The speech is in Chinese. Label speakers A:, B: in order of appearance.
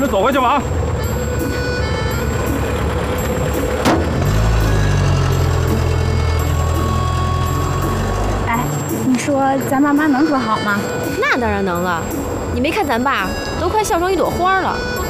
A: 们走回去吧啊！
B: 哎，你说咱爸妈能和好吗？
C: 那当然能了。你没看咱爸都快笑成一朵花了。